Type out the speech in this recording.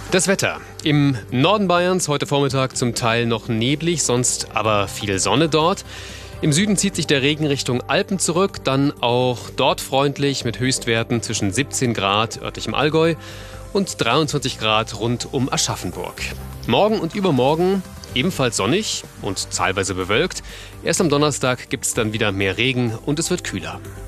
Das Wetter. Im Norden Bayerns heute Vormittag zum Teil noch neblig, sonst aber viel Sonne dort. Im Süden zieht sich der Regen Richtung Alpen zurück, dann auch dort freundlich mit Höchstwerten zwischen 17 Grad örtlich im Allgäu und 23 Grad rund um Aschaffenburg. Morgen und übermorgen ebenfalls sonnig und teilweise bewölkt. Erst am Donnerstag gibt es dann wieder mehr Regen und es wird kühler.